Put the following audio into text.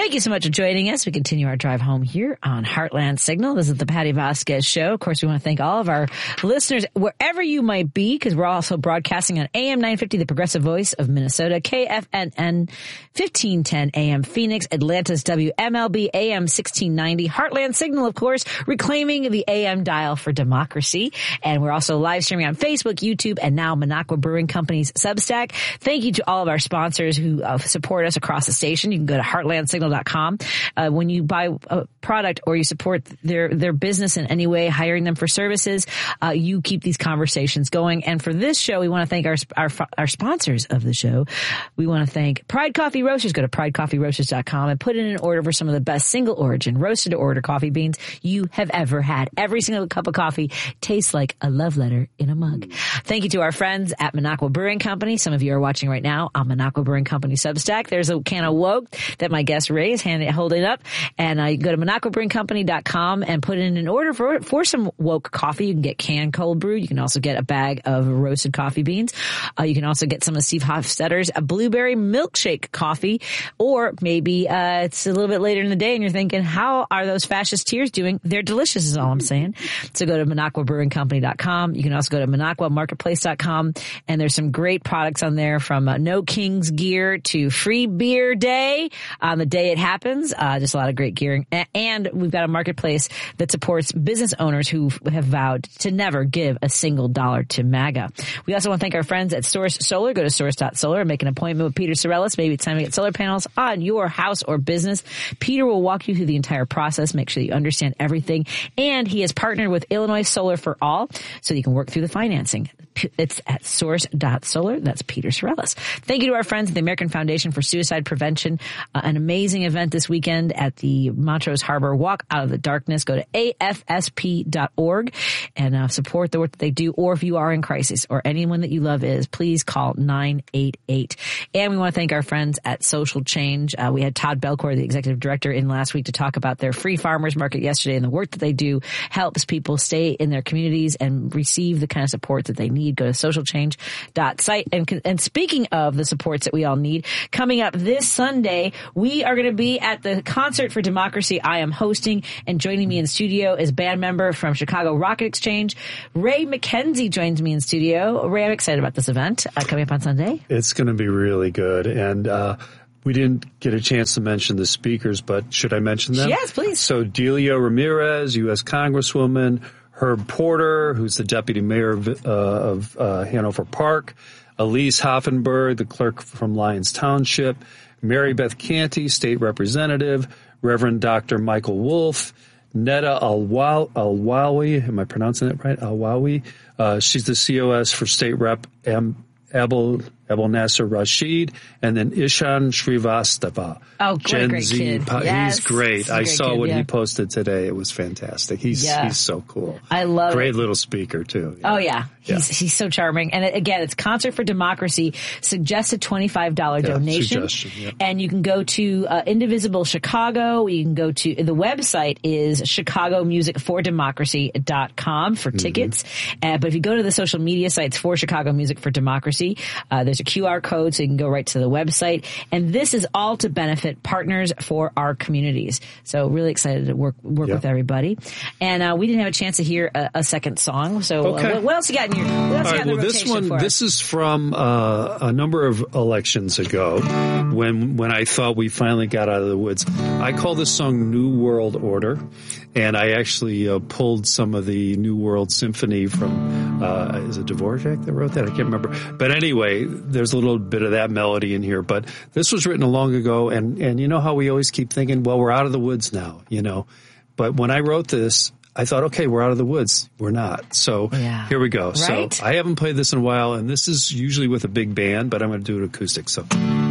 Thank you so much for joining us. We continue our drive home here on Heartland Signal. This is the Patty Vasquez Show. Of course, we want to thank all of our listeners, wherever you might be, because we're also broadcasting on AM 950, the Progressive Voice of Minnesota, KFNN 1510 AM Phoenix, Atlanta's WMLB AM 1690, Heartland Signal, of course, reclaiming the AM dial for democracy. And we're also live streaming on Facebook, YouTube, and now Minocqua Brewing Company's Substack. Thank you to all of our sponsors who support us across the station. You can go to heartlandsignal.com. When you buy a product or you support their business in any way, hiring them for services, you keep these conversations going. And for this show, we want to thank our sponsors of the show. We want to thank Pride Coffee Roasters. Go to pridecoffeeroasters.com and put in an order for some of the best single origin roasted to order coffee beans you have ever had. Every single cup of coffee tastes like a love letter in a mug. Thank you to our friends at Minocqua Brewing Company. Some of you are watching right now on Minocqua Brewing Company Substack. There's a can of Woke that my guest Ray is holding up. And you go to MinocquaBrewingCompany.com and put in an order for some Woke coffee. You can get canned cold brew. You can also get a bag of roasted coffee beans. You can also get some of Steve Hofstadter's blueberry milkshake coffee. Or maybe it's a little bit later in the day and you're thinking, how are those fascist tears doing? They're delicious is all I'm saying. So go to MinocquaBrewingCompany.com. You can also go to MinocquaMarketplace.com. And there's some great products on there from No King's Gear to Free Beer Day on the day it happens. Just a lot of great gearing. And we've got a marketplace that supports business owners who have vowed to never give a single dollar to MAGA. We also want to thank our friends at Source Solar. Go to source.solar and make an appointment with Peter Sorellis. Maybe it's time to get solar panels on your house or business. Peter will walk you through the entire process, make sure that you understand everything. And he has partnered with Illinois Solar for All so you can work through the financing. It's at source.solar. That's Peter Sorellis. Thank you to our friends at the American Foundation for Suicide Prevention. An amazing event this weekend at the Montrose Harbor Walk Out of the Darkness. Go to afsp.org and support the work that they do. Or if you are in crisis or anyone that you love is, please call 988. And we want to thank our friends at Social Change. We had Todd Belcourt, the executive director, in last week to talk about their free farmers market yesterday, and the work that they do helps people stay in their communities and receive the kind of support that they need. Go to socialchange.site. And speaking of the supports that we all need, coming up this Sunday, we are going to be at the Concert for Democracy I am hosting, and joining me in studio is band member from Chicago Rocket Exchange, Ray McKenzie joins me in studio. Ray, I'm excited about this event coming up on Sunday. It's going to be really good. And we didn't get a chance to mention the speakers, but should I mention them? Yes, please. So Delia Ramirez, U.S. Congresswoman, Herb Porter, who's the deputy mayor of Hanover Park, Elise Hoffenberg, the clerk from Lyons Township, Mary Beth Canty, state representative, Reverend Dr. Michael Wolf, Netta Alwawi, am I pronouncing that right? Alwawi. She's the COS for State Rep Abel Nasser Rashid, and then Ishan Srivastava. Oh, Gen great Z. kid. Yes. He's great. I saw kid, what he posted today. It was fantastic. He's so cool. I love Great it. little speaker, too. Oh, yeah. He's so charming. And again, it's Concert for Democracy, suggested $25 donation. And you can go to Indivisible Chicago. You can go to, the website is chicagomusicfordemocracy.com for tickets. But if you go to the social media sites for Chicago Music for Democracy, there's a QR code so you can go right to the website. And this is all to benefit partners for our communities. So really excited to work with everybody. And we didn't have a chance to hear a second song. So what else you got in your this is from a number of elections ago when I thought we finally got out of the woods. I call this song New World Order, and I actually pulled some of the New World Symphony from is it Dvorak that wrote that? I can't remember. But anyway, there's a little bit of that melody in here. But this was written long ago, and you know how we always keep thinking, well, we're out of the woods now, you know. But when I wrote this, I thought, okay, we're out of the woods. We're not. So here we go. Right? So I haven't played this in a while, and this is usually with a big band, but I'm going to do it acoustic. So.